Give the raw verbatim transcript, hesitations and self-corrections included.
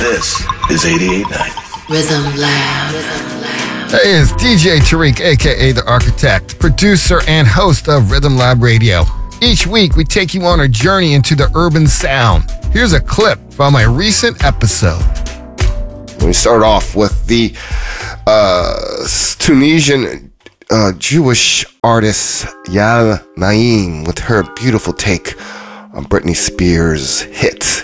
This is eighty-eight point nine Rhythm Lab. Rhythm Lab. Hey, it's D J Tariq, aka The Architect, producer and host of Rhythm Lab Radio. Each week, we take you on a journey into the urban sound. Here's a clip from a recent episode. We start off with the uh, Tunisian uh, Jewish artist Yal Naim with her beautiful take on Britney Spears' hit